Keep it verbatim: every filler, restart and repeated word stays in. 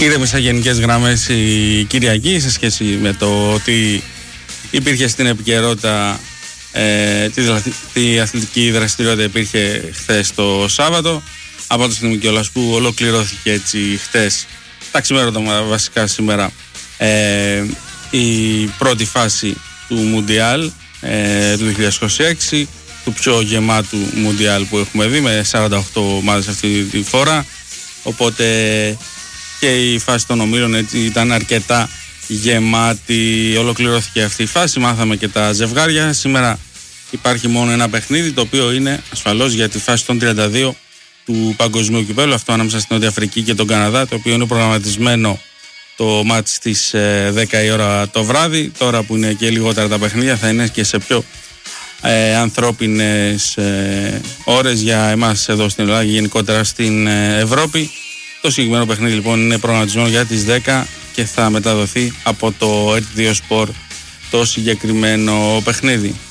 ήρεμησα γενικές γραμμές η Κυριακή σε σχέση με το ότι υπήρχε στην επικαιρότητα, ε, τη, τη αθλητική δραστηριότητα υπήρχε χθες το Σάββατο, από τη στιγμή κιόλας που ολοκληρώθηκε έτσι χθες τα ξημέρωτα βασικά σήμερα ε, η πρώτη φάση του Μουντιάλ ε, του δύο χιλιάδες είκοσι έξι, του πιο γεμάτου Μουντιάλ που έχουμε δει, με σαράντα οκτώ ομάδες αυτή τη φορά, οπότε και η φάση των ομίλων έτσι ήταν αρκετά γεμάτη. Ολοκληρώθηκε αυτή η φάση, μάθαμε και τα ζευγάρια. Σήμερα υπάρχει μόνο ένα παιχνίδι, το οποίο είναι ασφαλώς για τη φάση των τριάντα δύο του Παγκοσμίου Κυπέλλου, αυτό ανάμεσα στην Νότια Αφρική και τον Καναδά, το οποίο είναι προγραμματισμένο το μάτς στις δέκα η ώρα το βράδυ. Τώρα που είναι και λιγότερα τα παιχνίδια, θα είναι και σε πιο ε, ανθρώπινες ε, ώρες για εμάς εδώ στην Ελλάδα και γενικότερα στην ε, Ευρώπη. Το συγκεκριμένο παιχνίδι λοιπόν είναι προγραμματισμένο για τις δέκα και θα μεταδοθεί από το Ερ Τι δύο Sport το συγκεκριμένο παιχνίδι.